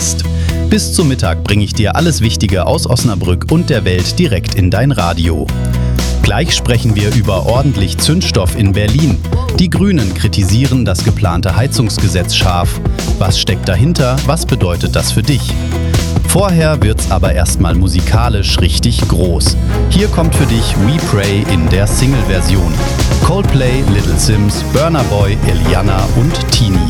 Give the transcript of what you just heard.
ist. Bis zum Mittag bringe ich dir alles Wichtige aus Osnabrück und der Welt direkt in dein Radio. Gleich sprechen wir über ordentlich Zündstoff in Berlin. Die Grünen kritisieren das geplante Heizungsgesetz scharf. Was steckt dahinter? Was bedeutet das für dich? Vorher wird's aber erstmal musikalisch richtig groß. Hier kommt für dich We Pray in der Single-Version. Coldplay, Little Sims, Burna Boy, Eliana und Tini.